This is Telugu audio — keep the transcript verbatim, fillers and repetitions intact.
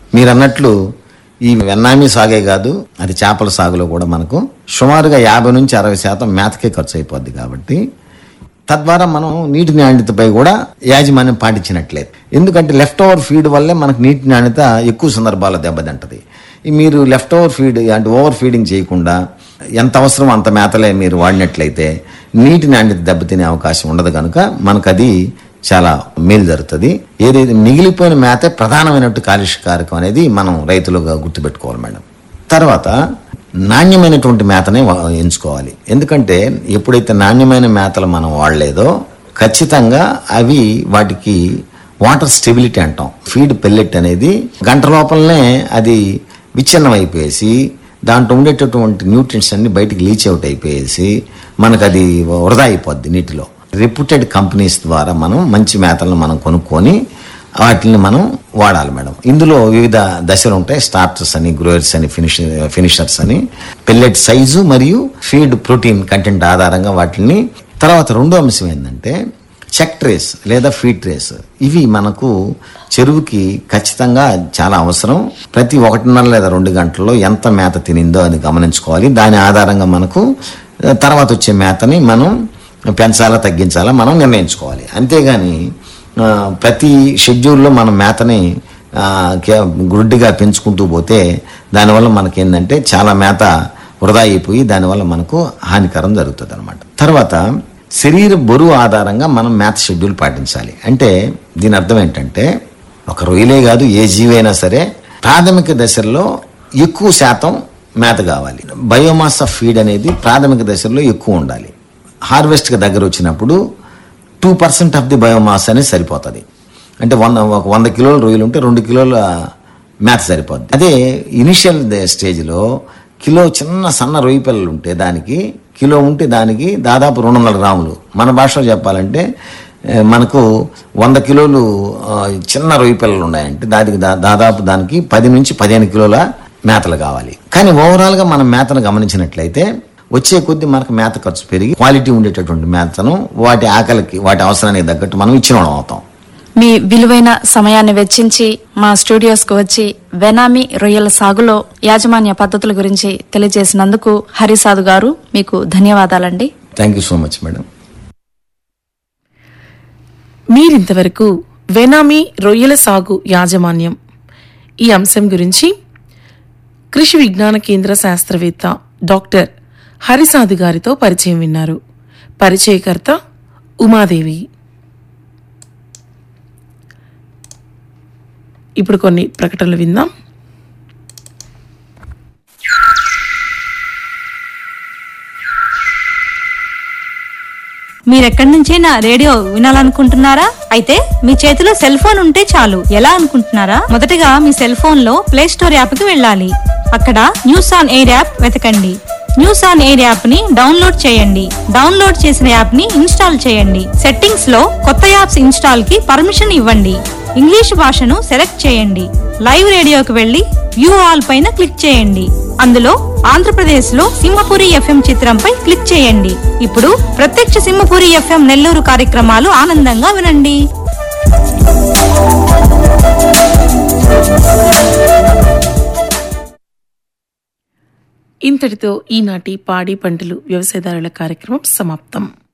మీరు అన్నట్లు ఈ వెన్నామి సాగే కాదు, అది చేపల సాగులో కూడా మనకు సుమారుగా యాభై నుంచి అరవై శాతం మేతకే ఖర్చు అయిపోద్ది. కాబట్టి తద్వారా మనం నీటి నాణ్యతపై కూడా యాజమాన్యం పాటించినట్లేదు. ఎందుకంటే లెఫ్ట్ ఓవర్ ఫీడ్ వల్లే మనకు నీటి నాణ్యత ఎక్కువ సందర్భాల్లో దెబ్బతింటది. మీరు లెఫ్ట్ ఓవర్ ఫీడ్ అంటే ఓవర్ ఫీడింగ్ చేయకుండా ఎంత అవసరం అంత మేతలే మీరు వాడినట్లయితే నీటి నాణ్యత దెబ్బతినే అవకాశం ఉండదు. కనుక మనకు అది చాలా మేలు జరుగుతుంది. ఏదైతే మిగిలిపోయిన మేతే ప్రధానమైనట్టు కాలుష్యకారకం అనేది మనం రైతులుగా గుర్తుపెట్టుకోవాలి మేడం. తర్వాత నాణ్యమైనటువంటి మేతనే ఎంచుకోవాలి. ఎందుకంటే ఎప్పుడైతే నాణ్యమైన మేతలు మనం వాడలేదో ఖచ్చితంగా అవి వాటికి వాటర్ స్టెబిలిటీ అంటాం. ఫీడ్ పెల్లెట్ అనేది గంట లోపలనే అది విచ్ఛిన్నం అయిపోయేసి దాంట్లో ఉండేటటువంటి న్యూట్రియంట్స్ అన్ని బయటికి లీచ్ అవుట్ అయిపోయేసి మనకు అది వృధా అయిపోద్ది నీటిలో. రెప్యూటెడ్ కంపెనీస్ ద్వారా మనం మంచి మేతలను మనం కొనుక్కొని వాటిని మనం వాడాలి మేడం. ఇందులో వివిధ దశలు ఉంటాయి. స్టార్టర్స్ అని, గ్రోయర్స్ అని, ఫినిష్ ఫినిషర్స్ అని, పెల్లెట్ సైజు మరియు ఫీడ్ ప్రోటీన్ కంటెంట్ ఆధారంగా వాటిని. తర్వాత రెండో అంశం ఏంటంటే చెక్ ట్రేస్ లేదా ఫీడ్ ట్రేస్. ఇవి మనకు చెరువుకి ఖచ్చితంగా చాలా అవసరం. ప్రతి ఒకటిన్నర లేదా రెండు గంటల్లో ఎంత మేత తినిందో అని గమనించుకోవాలి. దాని ఆధారంగా మనకు తర్వాత వచ్చే మేతని మనం పెంచాలా తగ్గించాలా మనం నిర్ణయించుకోవాలి. అంతేగాని ప్రతి షెడ్యూల్లో మనం మేతని గుడ్డిగా పెంచుకుంటూ పోతే దానివల్ల మనకేంటంటే చాలా మేత వృధా అయిపోయి దానివల్ల మనకు హానికరం జరుగుతుంది అనమాట. తర్వాత శరీర బరువు ఆధారంగా మనం మేత షెడ్యూల్ పాటించాలి. అంటే దీని అర్థం ఏంటంటే ఒక రొయ్యలే కాదు ఏ జీవైనా సరే ప్రాథమిక దశల్లో ఎక్కువ శాతం మేత కావాలి. బయోమాస్ ఆఫ్ ఫీడ్ అనేది ప్రాథమిక దశల్లో ఎక్కువ ఉండాలి. హార్వెస్ట్కి దగ్గర వచ్చినప్పుడు two percent of the biomass అనేది సరిపోతుంది. అంటే వంద ఒక వంద కిలోల రొయ్యలు ఉంటే రెండు కిలోల మేత సరిపోద్ది. అదే ఇనిషియల్ స్టేజ్లో కిలో చిన్న సన్న రొయ్య పిల్లలు ఉంటే దానికి కిలో ఉంటే దానికి దాదాపు రెండు వందల గ్రాములు. మన భాషలో చెప్పాలంటే మనకు వంద కిలోలు చిన్న రొయ్య పిల్లలు ఉన్నాయంటే దానికి దాదాపు దానికి పది నుంచి పదిహేను కిలోల మేతలు కావాలి. కానీ ఓవరాల్గా మనం మేతను గమనించినట్లయితే వచ్చే కొద్దీ మనకు మేత ఖర్చు పెరిగి క్వాలిటీ ఉండేటటువంటి మేతను వాటి ఆకలికి వాటి అవసరానికి తగ్గట్టు మనం ఇచ్చిన వాళ్ళం అవుతాం. మీ విలువైన సమయాన్ని వెచ్చించి మా స్టూడియోస్ కు వచ్చి వెనామి రొయ్యల సాగులో యాజమాన్య పద్ధతుల గురించి తెలియజేసినందుకు హరిసాధు గారు మీకు ధన్యవాదాలండి. Thank you so much madam. మీరింతవరకు వెనామి రొయ్యల సాగు యాజమాన్యం ఈ అంశం గురించి కృషి విజ్ఞాన కేంద్ర శాస్త్రవేత్త డాక్టర్ హరిసాధు గారితో పరిచయం విన్నారు. పరిచయకర్త ఉమాదేవి. ఇప్పుడు కొన్ని ప్రకటనలు విందాం. మీరెక్కడి నుంచైనా రేడియో వినాలనుకుంటున్నారా? అయితే మీ చేతిలో సెల్ ఫోన్ ఉంటే చాలు. ఎలా అనుకుంటున్నారా? మొదటగా మీ సెల్ ఫోన్ లో ప్లే స్టోర్ యాప్ కి వెళ్ళాలి. అక్కడ న్యూస్ ఆన్ ఎయిర్ యాప్ వెతకండి. న్యూస్ ఆన్ ఎయిర్ యాప్ ని డౌన్లోడ్ చేయండి. డౌన్లోడ్ చేసిన యాప్ ని ఇన్స్టాల్ చేయండి. సెట్టింగ్స్ లో కొత్త యాప్స్ ఇన్స్టాల్ కి పర్మిషన్ ఇవ్వండి. ఇంగ్లీష్ భాషను సెలెక్ట్ చేయండి. లైవ్ రేడియోకి వెళ్లి వ్యూ ఆల్ పైన క్లిక్ చేయండి. అందులో ఆంధ్రప్రదేశ్ లో సింహపురి ఎఫ్ఎం చిత్రంపై క్లిక్ చేయండి. ఇప్పుడు ప్రత్యక్ష సింహపురి ఎఫ్ఎం నెల్లూరు కార్యక్రమాలు ఆనందంగా వినండి. ఇంతటితో ఈనాటి పాడి పంటలు వ్యవసాయదారుల కార్యక్రమం సమాప్తం.